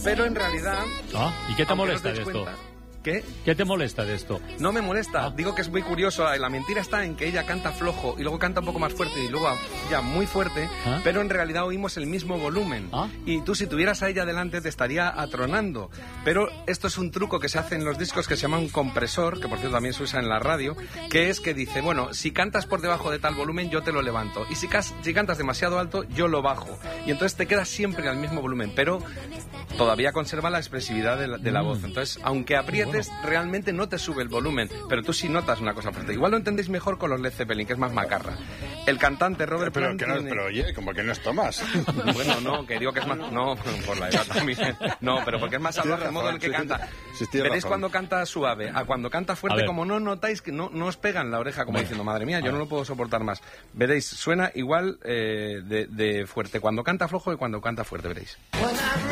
pero en realidad... ¿Y qué te molesta de esto? ¿Qué te molesta de esto? No me molesta, digo que es muy curioso. La mentira está en que ella canta flojo y luego canta un poco más fuerte y luego ya muy fuerte, pero en realidad oímos el mismo volumen. Y tú, si tuvieras a ella delante, te estaría atronando. Pero esto es un truco que se hace en los discos que se llama un compresor, que por cierto también se usa en la radio, que es que dice, bueno, si cantas por debajo de tal volumen, yo te lo levanto. Y si cantas demasiado alto, yo lo bajo. Y entonces te quedas siempre al mismo volumen, pero todavía conserva la expresividad de la voz. Entonces, aunque aprietes, realmente no te sube el volumen, pero tú sí notas una cosa fuerte. Igual lo entendéis mejor con los Led Zeppelin, que es más macarra. El cantante Robert Plant pero oye, como que no es Thomas. Bueno, no, que digo que es más... No, por la edad también. No, pero porque es más salvaje el modo en el que canta. Veréis cuando canta suave, a cuando canta fuerte, como no notáis que no os pega en la oreja, como diciendo, madre mía, yo no lo puedo soportar más. Veréis, suena igual de fuerte cuando canta flojo y cuando canta fuerte, veréis.